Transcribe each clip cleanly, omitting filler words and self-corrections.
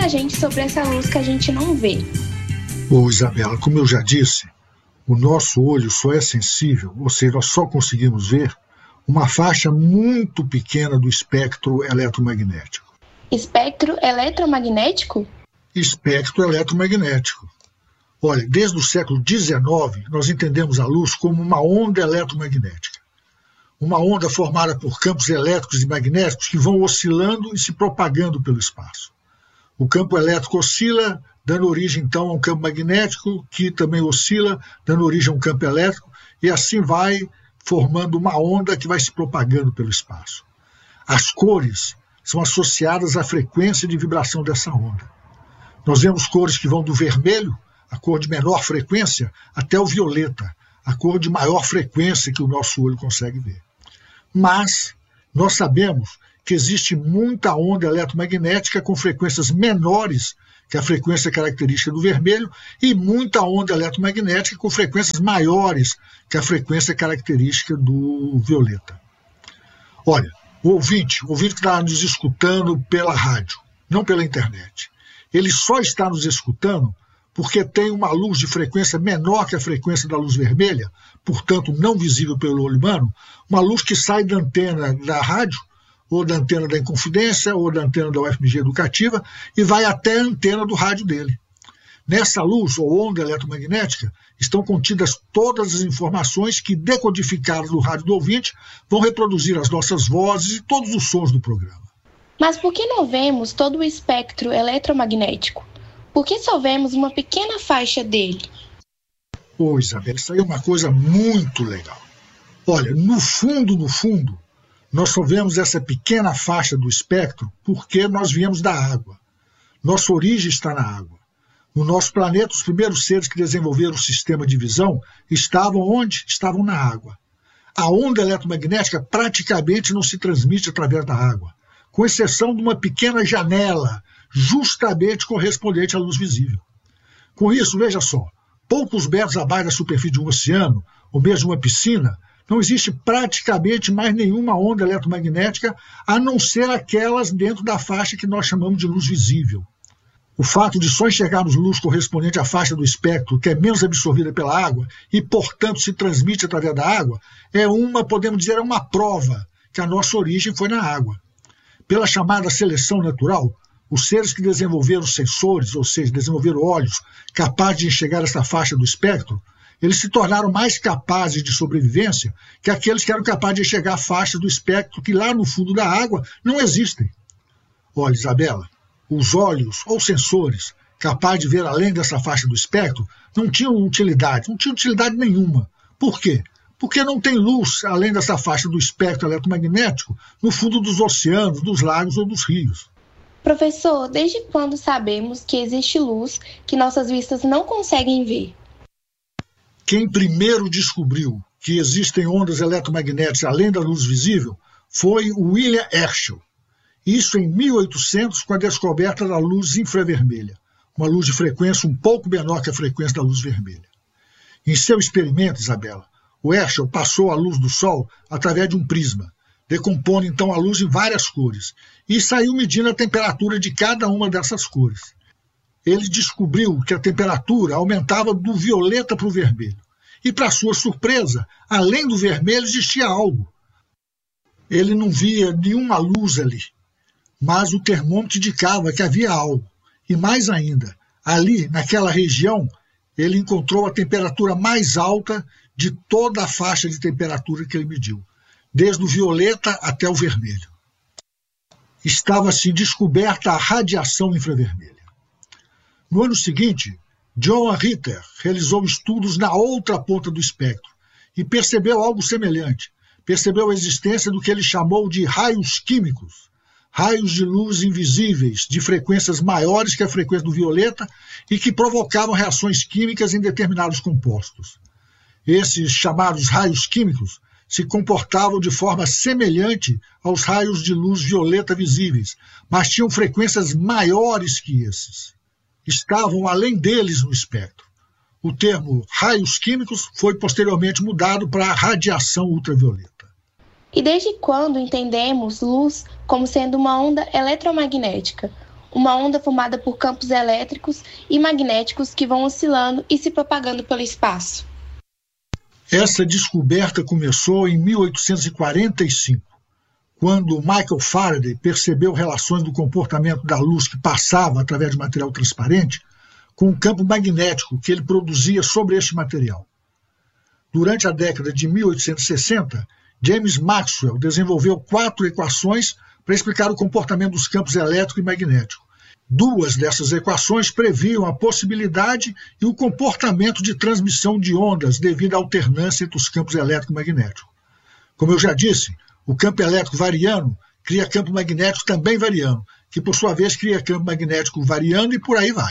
pra gente sobre essa luz que a gente não vê. Ô Isabela, como eu já disse, o nosso olho só é sensível, ou seja, nós só conseguimos ver uma faixa muito pequena do espectro eletromagnético. Espectro eletromagnético? Espectro eletromagnético. Olha, desde o século XIX, nós entendemos a luz como uma onda eletromagnética. Uma onda formada por campos elétricos e magnéticos que vão oscilando e se propagando pelo espaço. O campo elétrico oscila, dando origem, então, a um campo magnético, que também oscila, dando origem a um campo elétrico, e assim vai formando uma onda que vai se propagando pelo espaço. As cores são associadas à frequência de vibração dessa onda. Nós vemos cores que vão do vermelho, a cor de menor frequência, até o violeta, a cor de maior frequência que o nosso olho consegue ver. Mas nós sabemos que existe muita onda eletromagnética com frequências menores que a frequência característica do vermelho e muita onda eletromagnética com frequências maiores que a frequência característica do violeta. Olha, o ouvinte que está nos escutando pela rádio, não pela internet, ele só está nos escutando porque tem uma luz de frequência menor que a frequência da luz vermelha, portanto não visível pelo olho humano, uma luz que sai da antena da rádio, ou da antena da Inconfidência, ou da antena da UFMG Educativa, e vai até a antena do rádio dele. Nessa luz, ou onda eletromagnética, estão contidas todas as informações que, decodificadas do rádio do ouvinte, vão reproduzir as nossas vozes e todos os sons do programa. Mas por que não vemos todo o espectro eletromagnético? Por que só vemos uma pequena faixa dele? Ô, Isabela, isso aí é uma coisa muito legal. Olha, no fundo, nós só vemos essa pequena faixa do espectro porque nós viemos da água. Nossa origem está na água. No nosso planeta, os primeiros seres que desenvolveram o sistema de visão estavam onde? Estavam na água. A onda eletromagnética praticamente não se transmite através da água, com exceção de uma pequena janela, justamente correspondente à luz visível. Com isso, veja só, poucos metros abaixo da superfície de um oceano, ou mesmo de uma piscina, não existe praticamente mais nenhuma onda eletromagnética, a não ser aquelas dentro da faixa que nós chamamos de luz visível. O fato de só enxergarmos luz correspondente à faixa do espectro, que é menos absorvida pela água e, portanto, se transmite através da água, podemos dizer, é uma prova que a nossa origem foi na água. Pela chamada seleção natural, os seres que desenvolveram sensores, ou seja, desenvolveram olhos capazes de enxergar essa faixa do espectro, eles se tornaram mais capazes de sobrevivência que aqueles que eram capazes de enxergar a faixa do espectro que lá no fundo da água não existem. Olha, Isabela, os olhos ou sensores capazes de ver além dessa faixa do espectro não tinham utilidade nenhuma. Por quê? Porque não tem luz além dessa faixa do espectro eletromagnético no fundo dos oceanos, dos lagos ou dos rios. Professor, desde quando sabemos que existe luz que nossas vistas não conseguem ver? Quem primeiro descobriu que existem ondas eletromagnéticas além da luz visível foi William Herschel. Isso em 1800, com a descoberta da luz infravermelha, uma luz de frequência um pouco menor que a frequência da luz vermelha. Em seu experimento, Isabela, o Herschel passou a luz do Sol através de um prisma, decompondo então a luz em várias cores, e saiu medindo a temperatura de cada uma dessas cores. Ele descobriu que a temperatura aumentava do violeta para o vermelho. E, para sua surpresa, além do vermelho existia algo. Ele não via nenhuma luz ali, mas o termômetro indicava que havia algo. E mais ainda, ali, naquela região, ele encontrou a temperatura mais alta de toda a faixa de temperatura que ele mediu, desde o violeta até o vermelho. Estava assim descoberta a radiação infravermelha. No ano seguinte, John Ritter realizou estudos na outra ponta do espectro e percebeu algo semelhante. Percebeu a existência do que ele chamou de raios químicos, raios de luz invisíveis, de frequências maiores que a frequência do violeta e que provocavam reações químicas em determinados compostos. Esses chamados raios químicos se comportavam de forma semelhante aos raios de luz violeta visíveis, mas tinham frequências maiores que esses. Estavam além deles no espectro. O termo raios químicos foi posteriormente mudado para radiação ultravioleta. E desde quando entendemos luz como sendo uma onda eletromagnética? uma onda formada por campos elétricos e magnéticos que vão oscilando e se propagando pelo espaço. Essa descoberta começou em 1845, quando Michael Faraday percebeu relações do comportamento da luz que passava através de material transparente com o campo magnético que ele produzia sobre este material. Durante a década de 1860, James Maxwell desenvolveu 4 equações para explicar o comportamento dos campos elétrico e magnético. 2 dessas equações previam a possibilidade e o comportamento de transmissão de ondas devido à alternância entre os campos elétrico e magnético. Como eu já disse, o campo elétrico variando cria campo magnético também variando, que por sua vez cria campo magnético variando e por aí vai.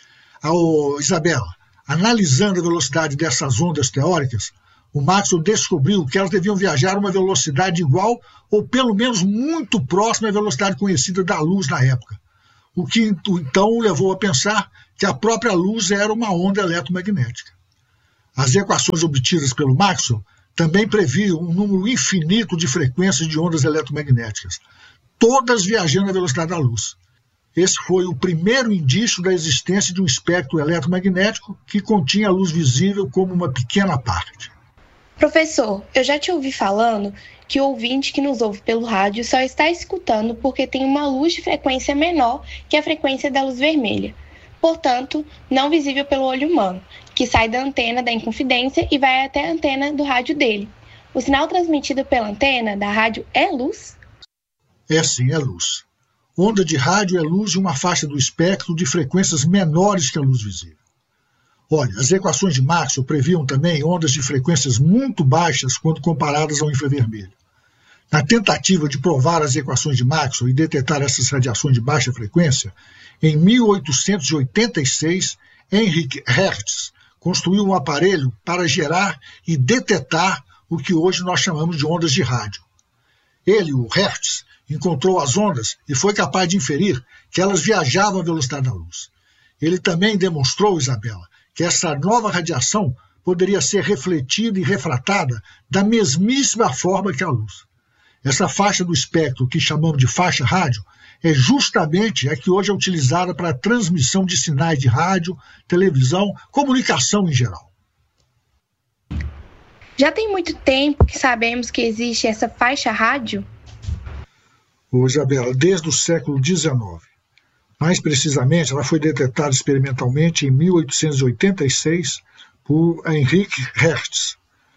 Isabela, analisando a velocidade dessas ondas teóricas, o Maxwell descobriu que elas deviam viajar a uma velocidade igual ou pelo menos muito próxima à velocidade conhecida da luz na época, o que então o levou a pensar que a própria luz era uma onda eletromagnética. As equações obtidas pelo Maxwell também previam um número infinito de frequências de ondas eletromagnéticas, todas viajando à velocidade da luz. Esse foi o primeiro indício da existência de um espectro eletromagnético que continha a luz visível como uma pequena parte. Professor, eu já te ouvi falando que o ouvinte que nos ouve pelo rádio só está escutando porque tem uma luz de frequência menor que a frequência da luz vermelha. Portanto, não visível pelo olho humano, que sai da antena da Inconfidência e vai até a antena do rádio dele. O sinal transmitido pela antena da rádio é luz? É sim, é luz. Onda de rádio é luz de uma faixa do espectro de frequências menores que a luz visível. Olha, as equações de Maxwell previam também ondas de frequências muito baixas quando comparadas ao infravermelho. Na tentativa de provar as equações de Maxwell e detectar essas radiações de baixa frequência, em 1886, Heinrich Hertz construiu um aparelho para gerar e detectar o que hoje nós chamamos de ondas de rádio. Ele, o Hertz, encontrou as ondas e foi capaz de inferir que elas viajavam à velocidade da luz. Ele também demonstrou, Isabela, que essa nova radiação poderia ser refletida e refratada da mesmíssima forma que a luz. Essa faixa do espectro, que chamamos de faixa rádio, é justamente a que hoje é utilizada para a transmissão de sinais de rádio, televisão, comunicação em geral. Já tem muito tempo que sabemos que existe essa faixa rádio? Isabela, desde o século XIX. Mais precisamente, ela foi detectada experimentalmente em 1886 por Heinrich Hertz.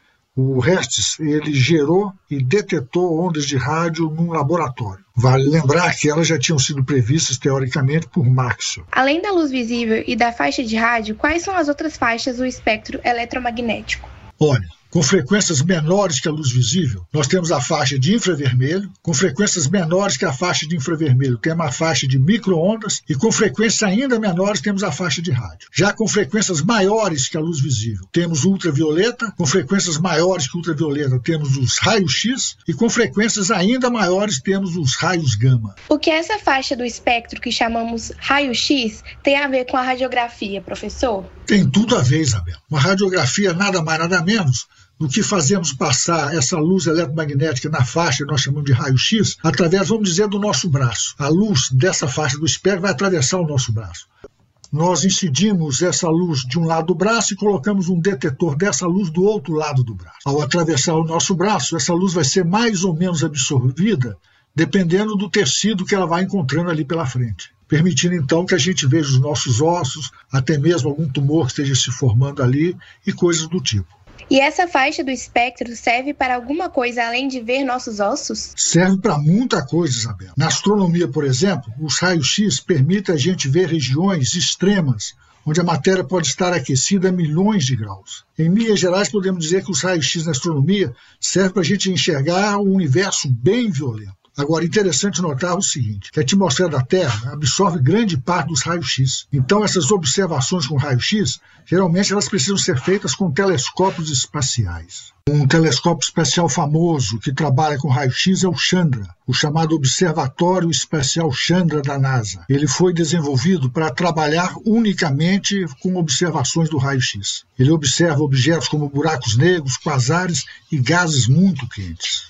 O Hertz, ele gerou e detectou ondas de rádio num laboratório. Vale lembrar que elas já tinham sido previstas teoricamente por Maxwell. Além da luz visível e da faixa de rádio, quais são as outras faixas do espectro eletromagnético? Olha, com frequências menores que a luz visível, nós temos a faixa de infravermelho. Com frequências menores que a faixa de infravermelho, temos a faixa de micro-ondas. E com frequências ainda menores, temos a faixa de rádio. Já com frequências maiores que a luz visível, temos o ultravioleta. Com frequências maiores que o ultravioleta, temos os raios-x. E com frequências ainda maiores, temos os raios gama. O que essa faixa do espectro que chamamos raio-x tem a ver com a radiografia, professor? Tem tudo a ver, Isabel. Uma radiografia nada mais, nada menos do que fazemos passar essa luz eletromagnética na faixa que nós chamamos de raio-x, através, vamos dizer, do nosso braço. A luz dessa faixa do espectro vai atravessar o nosso braço. Nós incidimos essa luz de um lado do braço e colocamos um detetor dessa luz do outro lado do braço. Ao atravessar o nosso braço, essa luz vai ser mais ou menos absorvida, dependendo do tecido que ela vai encontrando ali pela frente, permitindo então que a gente veja os nossos ossos, até mesmo algum tumor que esteja se formando ali e coisas do tipo. E essa faixa do espectro serve para alguma coisa além de ver nossos ossos? Serve para muita coisa, Isabel. Na astronomia, por exemplo, os raios-x permitem a gente ver regiões extremas, onde a matéria pode estar aquecida a milhões de graus. Em linhas gerais, podemos dizer que os raios-x na astronomia servem para a gente enxergar um universo bem violento. Agora, interessante notar o seguinte, que a atmosfera da Terra absorve grande parte dos raios-x. Então, essas observações com raio-x, geralmente elas precisam ser feitas com telescópios espaciais. Um telescópio espacial famoso que trabalha com raio-x é o Chandra, o chamado Observatório Espacial Chandra da NASA. Ele foi desenvolvido para trabalhar unicamente com observações do raio-x. Ele observa objetos como buracos negros, quasares e gases muito quentes.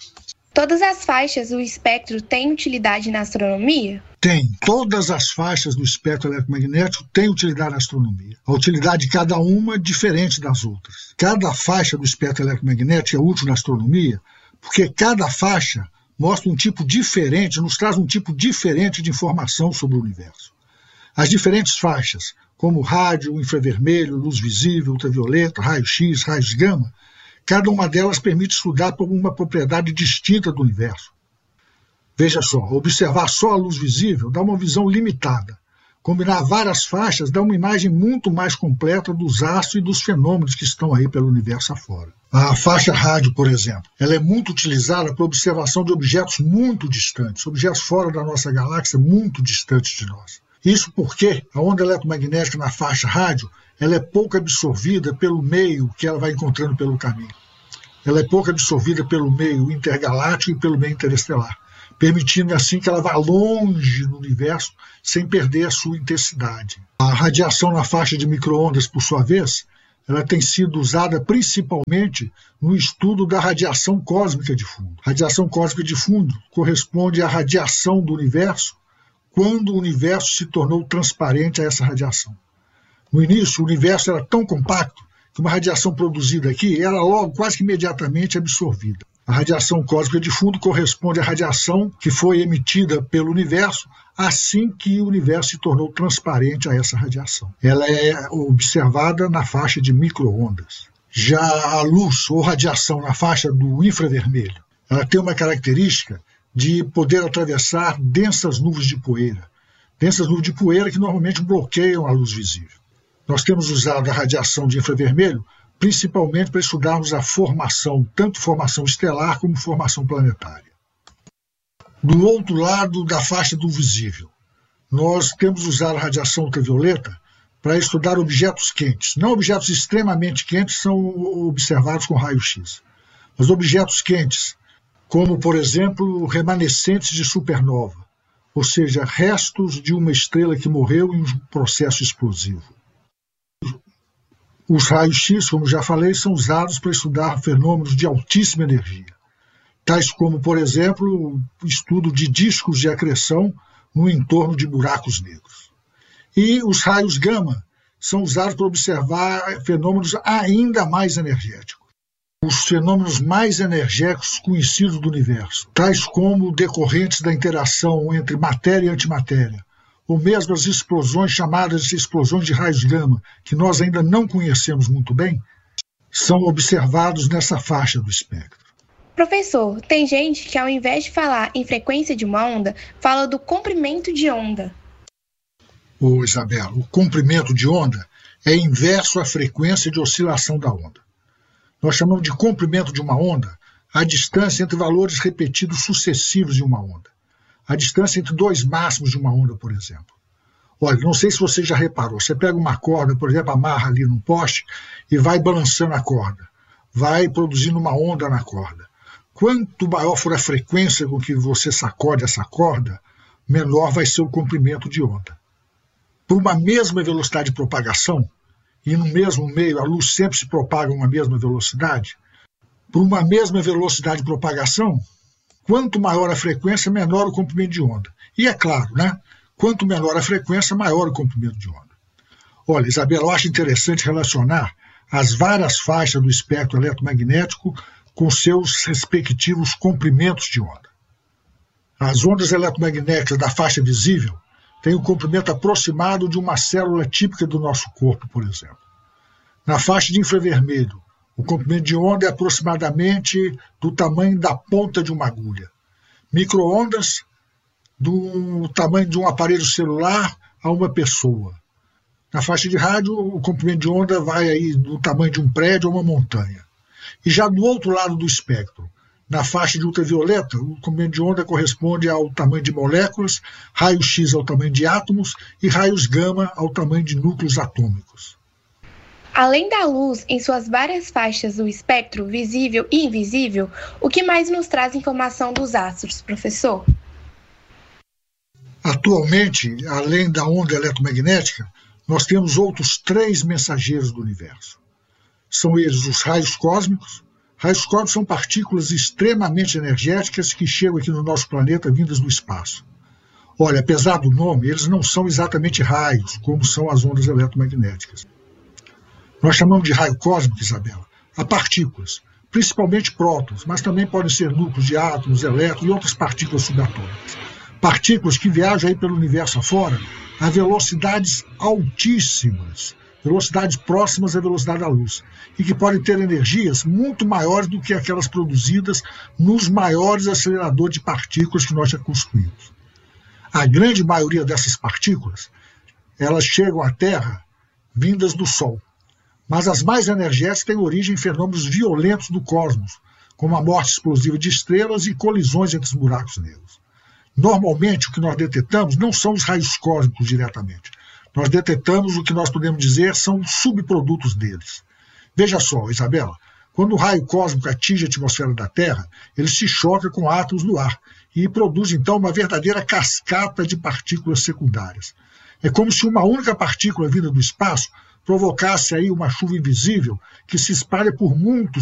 Todas as faixas do espectro têm utilidade na astronomia? Tem. Todas as faixas do espectro eletromagnético têm utilidade na astronomia. A utilidade de cada uma é diferente das outras. Cada faixa do espectro eletromagnético é útil na astronomia porque cada faixa mostra um tipo diferente, nos traz um tipo diferente de informação sobre o universo. As diferentes faixas, como rádio, infravermelho, luz visível, ultravioleta, raio-x, raios gama, cada uma delas permite estudar por uma propriedade distinta do universo. Veja só, observar só a luz visível dá uma visão limitada. Combinar várias faixas dá uma imagem muito mais completa dos astros e dos fenômenos que estão aí pelo universo afora. A faixa rádio, por exemplo, ela é muito utilizada para observação de objetos muito distantes, objetos fora da nossa galáxia, muito distantes de nós. Isso porque a onda eletromagnética na faixa rádio ela é pouco absorvida pelo meio que ela vai encontrando pelo caminho. Ela é pouco absorvida pelo meio intergaláctico e pelo meio interestelar, permitindo assim que ela vá longe no universo sem perder a sua intensidade. A radiação na faixa de micro-ondas, por sua vez, ela tem sido usada principalmente no estudo da radiação cósmica de fundo. Radiação cósmica de fundo corresponde à radiação do universo quando o universo se tornou transparente a essa radiação. No início, o universo era tão compacto que uma radiação produzida aqui era logo, quase que imediatamente absorvida. A radiação cósmica de fundo corresponde à radiação que foi emitida pelo universo assim que o universo se tornou transparente a essa radiação. Ela é observada na faixa de micro-ondas. Já a luz ou radiação na faixa do infravermelho, ela tem uma característica de poder atravessar densas nuvens de poeira. Densas nuvens de poeira que normalmente bloqueiam a luz visível. Nós temos usado a radiação de infravermelho principalmente para estudarmos a formação, tanto formação estelar como formação planetária. Do outro lado da faixa do visível, nós temos usado a radiação ultravioleta para estudar objetos quentes. Não objetos extremamente quentes são observados com raio-x, mas objetos quentes, como, por exemplo, remanescentes de supernova, ou seja, restos de uma estrela que morreu em um processo explosivo. Os raios-x, como já falei, são usados para estudar fenômenos de altíssima energia, tais como, por exemplo, o estudo de discos de acreção no entorno de buracos negros. E os raios gama são usados para observar fenômenos ainda mais energéticos. Os fenômenos mais energéticos conhecidos do universo, tais como decorrentes da interação entre matéria e antimatéria, ou mesmo as explosões chamadas de explosões de raios gama, que nós ainda não conhecemos muito bem, são observados nessa faixa do espectro. Professor, tem gente que ao invés de falar em frequência de uma onda, fala do comprimento de onda. Ô Isabela, o comprimento de onda é inverso à frequência de oscilação da onda. Nós chamamos de comprimento de uma onda a distância entre valores repetidos sucessivos de uma onda. A distância entre dois máximos de uma onda, por exemplo. Olha, não sei se você já reparou, você pega uma corda, por exemplo, amarra ali num poste e vai balançando a corda, vai produzindo uma onda na corda. Quanto maior for a frequência com que você sacode essa corda, menor vai ser o comprimento de onda. Por uma mesma velocidade de propagação, e no mesmo meio a luz sempre se propaga a uma mesma velocidade, por uma mesma velocidade de propagação, quanto maior a frequência, menor o comprimento de onda. E é claro, né? Quanto menor a frequência, maior o comprimento de onda. Olha, Isabela, eu acho interessante relacionar as várias faixas do espectro eletromagnético com seus respectivos comprimentos de onda. As ondas eletromagnéticas da faixa visível têm o comprimento aproximado de uma célula típica do nosso corpo, por exemplo. Na faixa de infravermelho, o comprimento de onda é aproximadamente do tamanho da ponta de uma agulha. Micro-ondas, do tamanho de um aparelho celular a uma pessoa. Na faixa de rádio, o comprimento de onda vai aí do tamanho de um prédio a uma montanha. E já do outro lado do espectro, na faixa de ultravioleta, o comprimento de onda corresponde ao tamanho de moléculas, raio-x ao tamanho de átomos e raios gama ao tamanho de núcleos atômicos. Além da luz em suas várias faixas do espectro, visível e invisível, o que mais nos traz informação dos astros, professor? Atualmente, além da onda eletromagnética, nós temos outros 3 mensageiros do universo. São eles os raios cósmicos, Raios cósmicos são partículas extremamente energéticas que chegam aqui no nosso planeta vindas do espaço. Olha, apesar do nome, eles não são exatamente raios, como são as ondas eletromagnéticas. Nós chamamos de raio cósmico, Isabela, a partículas, principalmente prótons, mas também podem ser núcleos de átomos, elétrons e outras partículas subatômicas. Partículas que viajam aí pelo universo afora a velocidades altíssimas, velocidades próximas à velocidade da luz, e que podem ter energias muito maiores do que aquelas produzidas nos maiores aceleradores de partículas que nós já construímos. A grande maioria dessas partículas, elas chegam à Terra vindas do Sol, mas as mais energéticas têm origem em fenômenos violentos do cosmos, como a morte explosiva de estrelas e colisões entre os buracos negros. Normalmente, o que nós detectamos não são os raios cósmicos diretamente. Nós detectamos o que nós podemos dizer são subprodutos deles. Veja só, Isabela, quando o raio cósmico atinge a atmosfera da Terra, ele se choca com átomos no ar e produz, então, uma verdadeira cascata de partículas secundárias. É como se uma única partícula vinda do espaço provocasse aí uma chuva invisível que se espalha por muitos